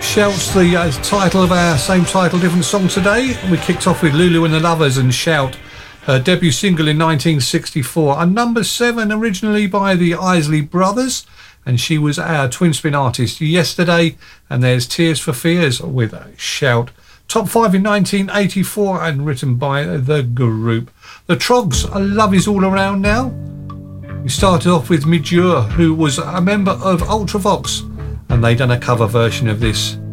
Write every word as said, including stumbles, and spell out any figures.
Shout's the uh, title of our same title, different song today. We kicked off with Lulu and the Lovers and Shout, her debut single in nineteen sixty-four, and number seven originally by the Isley Brothers, and she was our twin spin artist yesterday. And there's Tears for Fears with Shout, top five in nineteen eighty-four and written by the group. The Trogs, Love Is All Around Now. We started off with Midure, who was a member of Ultravox, and they done a cover version of this.